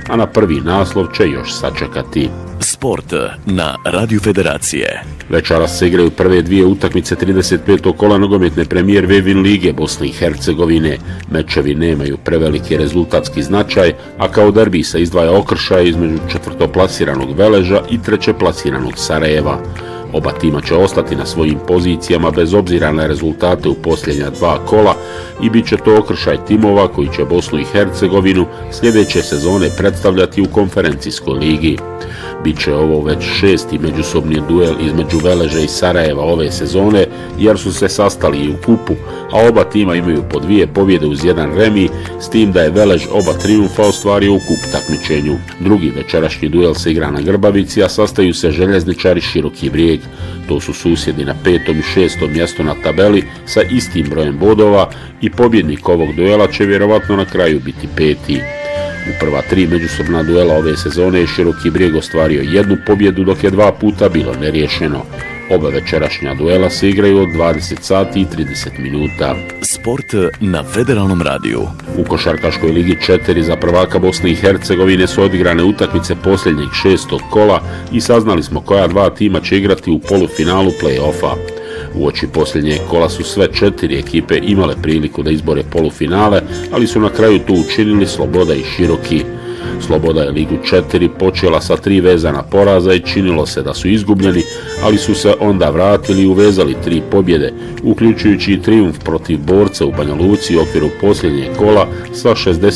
a na prvi naslov će još sačekati. Sport na Radio Federacije. Večeras se igraju prve dvije utakmice 35. kola nogometne premijer Vevin lige Bosne i Hercegovine. Mečevi nemaju preveliki rezultatski značaj, a kao derbi se izdvaja okršaj između četvrtoplasiranog Veleža i trećeplasiranog Sarajeva. Oba tima će ostati na svojim pozicijama bez obzira na rezultate u posljednja dva kola i bit će to okršaj timova koji će Bosnu i Hercegovinu sljedeće sezone predstavljati u konferencijskoj ligi. Biće ovo već šesti međusobni duel između Veleža i Sarajeva ove sezone, jer su se sastali i u kupu, a oba tima imaju po 2 pobjede uz 1 remi, s tim da je Velež oba trijumfa ostvario u kup takmičenju. Drugi večerašnji duel se igra na Grbavici, a sastaju se Željezničari Široki Brijeg. To su susjedi na 5. i 6. mjestu na tabeli sa istim brojem bodova i pobjednik ovog duela će vjerovatno na kraju biti 5. U prva 3 međusobna duela ove sezone je Široki Brijeg ostvario 1 pobjedu, dok je 2 puta bilo neriješeno. Oba večerašnja duela se igraju od 20 sati i 30 minuta. Sport na Federalnom radiju. U košarkaškoj ligi 4 za prvaka Bosne i Hercegovine su odigrane utakmice posljednjeg 6. kola i saznali smo koja dva tima će igrati u polufinalu play-offa. Uoči posljednjeg kola su sve 4 ekipe imale priliku da izbore polufinale, ali su na kraju to učinili Sloboda i Široki. Sloboda je ligu 4 počela sa 3 vezana poraza i činilo se da su izgubljeni, ali su se onda vratili i uvezali 3 pobjede, uključujući i trijumf protiv Borca u Banja Luci u okviru posljednjeg kola sa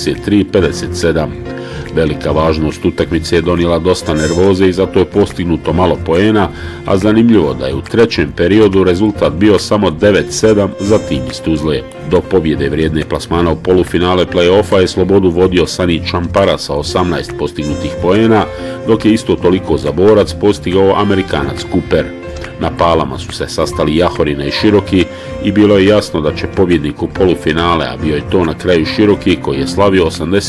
63-57. Velika važnost utakmice je donijela dosta nervoze i zato je postignuto malo poena, a zanimljivo da je u trećem periodu rezultat bio samo 9-7 za tim iz Tuzle. Do pobjede vrijedne plasmana u polufinale play-offa je Slobodu vodio Sani Čampara sa 18 postignutih poena, dok je isto toliko za Borac postigao Amerikanac Cooper. Na palama su se sastali Jahorina i Široki i bilo je jasno da će pobjednik u polufinale, a bio je to na kraju Široki koji je slavio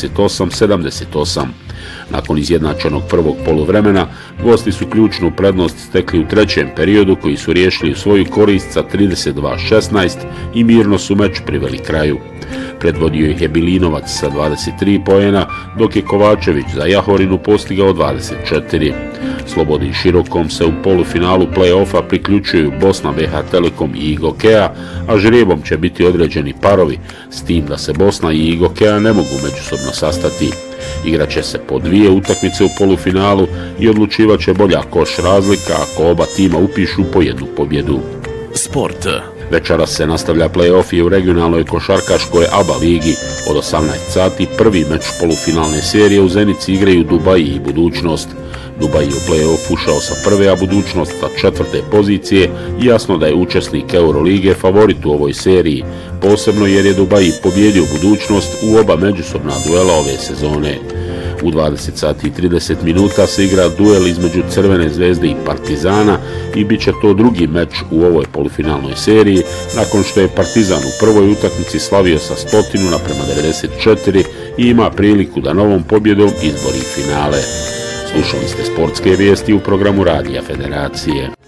88-78. Nakon izjednačenog prvog poluvremena, gosti su ključnu prednost stekli u trećem periodu koji su riješili u svoju korist sa 32-16 i mirno su meč priveli kraju. Predvodio ih je Bilinovac sa 23 poena, dok je Kovačević za Jahorinu postigao 24. Slobodi i Širokom se u polufinalu play-offa priključuju Bosna, BH Telekom i Igokea, a žrijebom će biti određeni parovi, s tim da se Bosna i Igokea ne mogu međusobno sastati. Igraće se po 2 utakmice u polufinalu i odlučivat će bolja koš razlika ako oba tima upišu po 1 pobjedu. Sport. Večeras se nastavlja play-off i u regionalnoj košarkaškoj ABA ligi. Od 18 sati prvi meč polufinalne serije u Zenici igraju Dubaji i Budućnost. Dubaji u play-off ušao sa prve, a Budućnost sa 4. pozicije i jasno da je učesnik Eurolige favorit u ovoj seriji, posebno jer je Dubaji pobjedio Budućnost u oba međusobna duela ove sezone. U 20 sati i 30 minuta se igra duel između Crvene zvezde i Partizana i bit će to drugi meč u ovoj polufinalnoj seriji, nakon što je Partizan u prvoj utakmici slavio sa 100:94 i ima priliku da novom pobjedom izbori finale. Slušali ste sportske vijesti u programu Radija Federacije.